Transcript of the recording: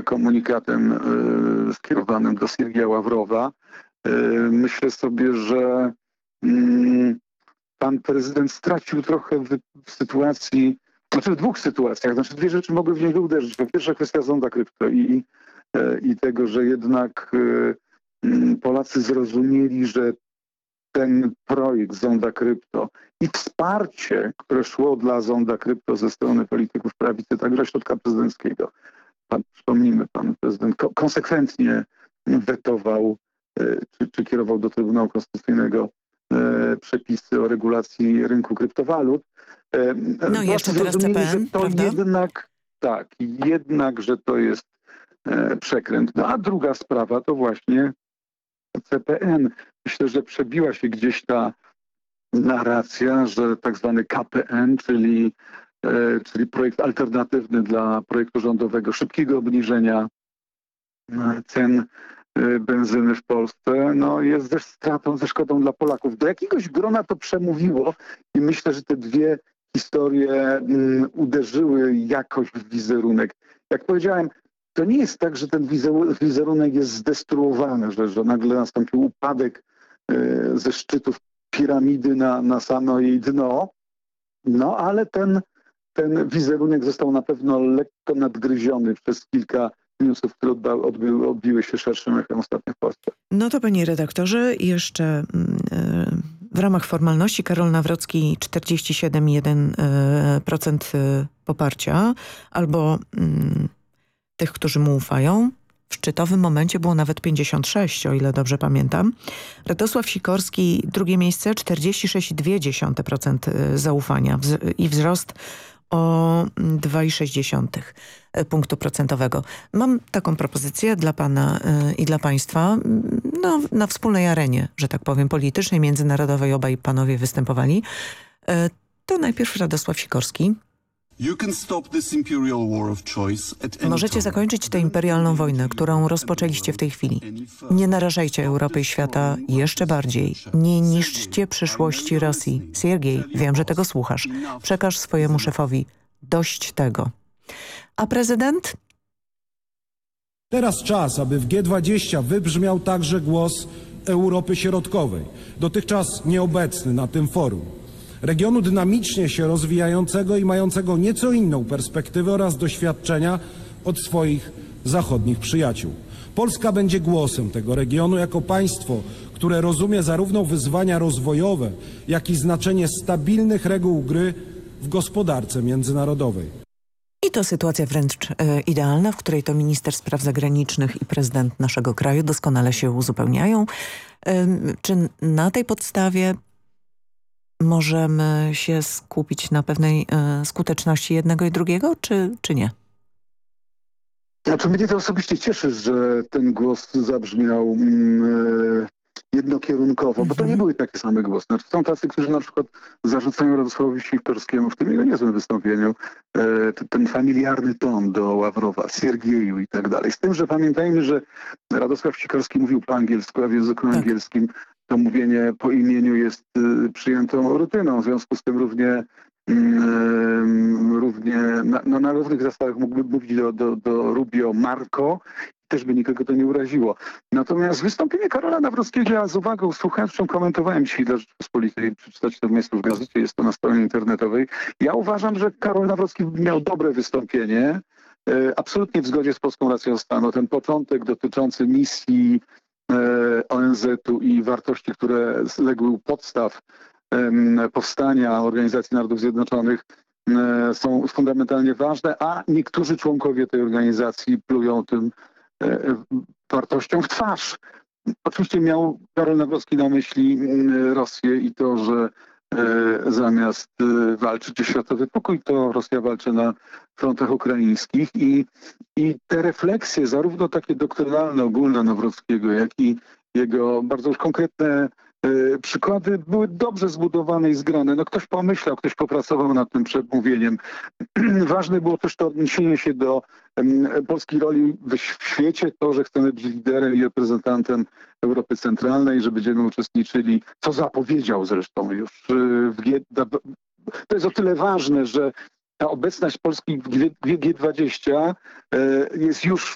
komunikatem skierowanym do Siergieja Ławrowa. Myślę sobie, że pan prezydent stracił trochę w sytuacji, znaczy w dwóch sytuacjach. Znaczy dwie rzeczy mogły w niego uderzyć. Po pierwsze kwestia zonda krypto i tego, że jednak Polacy zrozumieli, że ten projekt zonda krypto i wsparcie, które szło dla zonda krypto ze strony polityków prawicy, także środka prezydenckiego. Przypomnijmy, pan prezydent konsekwentnie wetował czy kierował do Trybunału Konstytucyjnego przepisy o regulacji rynku kryptowalut. No i jeszcze teraz CPN, że to prawda? jednak, że to jest przekręt. No a druga sprawa to właśnie CPN. Myślę, że przebiła się gdzieś ta narracja, że tak zwany KPN, czyli projekt alternatywny dla projektu rządowego, szybkiego obniżenia cen benzyny w Polsce, no jest ze stratą, ze szkodą dla Polaków. Do jakiegoś grona to przemówiło i myślę, że te dwie historie uderzyły jakoś w wizerunek. Jak powiedziałem, to nie jest tak, że ten wizerunek jest zdestruowany, że nagle nastąpił upadek ze szczytów piramidy na samo jej dno, no ale ten wizerunek został na pewno lekko nadgryziony przez kilka newsów, które odbiły się szerszym echem ostatnio w Polsce. No to panie redaktorze, jeszcze w ramach formalności Karol Nawrocki 47,1% poparcia, albo tych, którzy mu ufają. W szczytowym momencie było nawet 56, o ile dobrze pamiętam. Radosław Sikorski, drugie miejsce, 46,2% zaufania i wzrost o 2,6 punktu procentowego. Mam taką propozycję dla pana i dla państwa. No, na wspólnej arenie, że tak powiem, politycznej, międzynarodowej obaj panowie występowali. To najpierw Radosław Sikorski. Możecie zakończyć tę imperialną wojnę, którą rozpoczęliście w tej chwili. Nie narażajcie Europy i świata jeszcze bardziej. Nie niszczcie przyszłości Rosji. Siergiej, wiem, że tego słuchasz. Przekaż swojemu szefowi. Dość tego. A prezydent? Teraz czas, aby w G20 wybrzmiał także głos Europy Środkowej, dotychczas nieobecny na tym forum. Regionu dynamicznie się rozwijającego i mającego nieco inną perspektywę oraz doświadczenia od swoich zachodnich przyjaciół. Polska będzie głosem tego regionu jako państwo, które rozumie zarówno wyzwania rozwojowe, jak i znaczenie stabilnych reguł gry w gospodarce międzynarodowej. I to sytuacja wręcz idealna, w której to minister spraw zagranicznych i prezydent naszego kraju doskonale się uzupełniają. Czy na tej podstawie możemy się skupić na pewnej skuteczności jednego i drugiego, czy nie? Znaczy mnie to osobiście cieszy, że ten głos zabrzmiał jednokierunkowo, bo to nie były takie same głosy. Znaczy, są tacy, którzy na przykład zarzucają Radosławowi Sikorskiemu w tym jego niezłym wystąpieniu ten familiarny ton do Ławrowa, Siergieju i tak dalej. Z tym, że pamiętajmy, że Radosław Sikorski mówił po angielsku, a w języku angielskim to mówienie po imieniu jest przyjętą rutyną. W związku z tym równie na równych zasadach mógłby mówić do Rubio Marco, też by nikogo to nie uraziło. Natomiast wystąpienie Karola Nawrockiego ja z uwagą słuchaczom komentowałem dzisiaj dla Rzeczypospolitej, przeczytać to miejsce w gazecie, jest to na stronie internetowej. Ja uważam, że Karol Nawrocki miał dobre wystąpienie, absolutnie w zgodzie z polską racją stanu. Ten początek dotyczący misji ONZ-u i wartości, które legły u podstaw powstania Organizacji Narodów Zjednoczonych, są fundamentalnie ważne, a niektórzy członkowie tej organizacji plują tym wartościom w twarz. Oczywiście miał Karol Nawrocki na myśli Rosję i to, że zamiast walczyć o światowy pokój, to Rosja walczy na frontach ukraińskich i te refleksje, zarówno takie doktrynalne, ogólne Nawrockiego, jak i jego bardzo już konkretne przykłady były dobrze zbudowane i zgrane. No ktoś pomyślał, ktoś popracował nad tym przemówieniem. Ważne było też to odniesienie się do polskiej roli w świecie, to, że chcemy być liderem i reprezentantem Europy Centralnej, że będziemy uczestniczyli, co zapowiedział zresztą już to jest o tyle ważne, że ta obecność Polski w G20 jest już